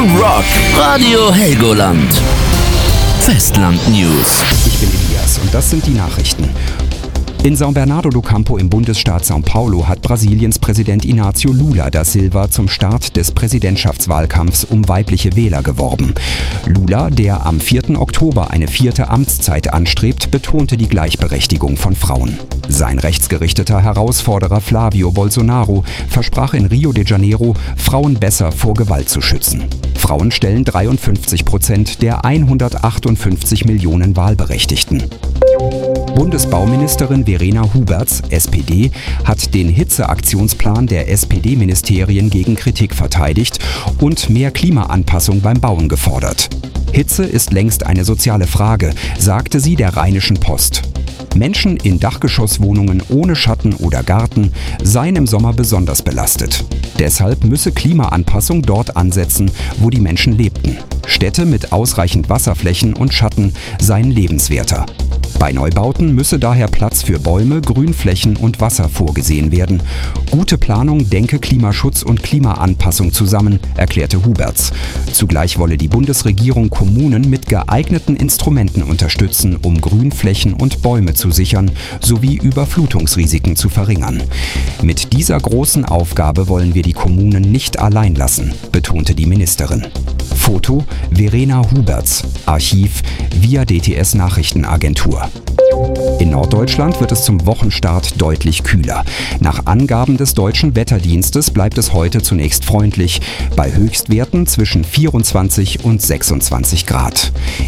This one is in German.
Young Rock, Radio Helgoland. Festland News. Ich bin Elias und das sind die Nachrichten. In São Bernardo do Campo im Bundesstaat São Paulo hat Brasiliens Präsident Inácio Lula da Silva zum Start des Präsidentschaftswahlkampfs um weibliche Wähler geworben. Lula, der am 4. Oktober eine 4. Amtszeit anstrebt, betonte die Gleichberechtigung von Frauen. Sein rechtsgerichteter Herausforderer Flávio Bolsonaro versprach in Rio de Janeiro, Frauen besser vor Gewalt zu schützen. Frauen stellen 53% der 158 Millionen Wahlberechtigten. Bundesbauministerin Verena Huberts, SPD, hat den Hitzeaktionsplan der SPD-Ministerien gegen Kritik verteidigt und mehr Klimaanpassung beim Bauen gefordert. Hitze ist längst eine soziale Frage, sagte sie der Rheinischen Post. Menschen in Dachgeschosswohnungen ohne Schatten oder Garten seien im Sommer besonders belastet. Deshalb müsse Klimaanpassung dort ansetzen, wo die Menschen lebten. Städte mit ausreichend Wasserflächen und Schatten seien lebenswerter. Bei Neubauten müsse daher Platz für Bäume, Grünflächen und Wasser vorgesehen werden. Gute Planung denke Klimaschutz und Klimaanpassung zusammen, erklärte Huberts. Zugleich wolle die Bundesregierung Kommunen mit geeigneten Instrumenten unterstützen, um Grünflächen und Bäume zu sichern, sowie Überflutungsrisiken zu verringern. Mit dieser großen Aufgabe wollen wir die Kommunen nicht allein lassen, betonte die Ministerin. Foto: Verena Huberts, Archiv via DTS Nachrichtenagentur. In Norddeutschland wird es zum Wochenstart deutlich kühler. Nach Angaben des Deutschen Wetterdienstes bleibt es heute zunächst freundlich, bei Höchstwerten zwischen 24 und 26 Grad.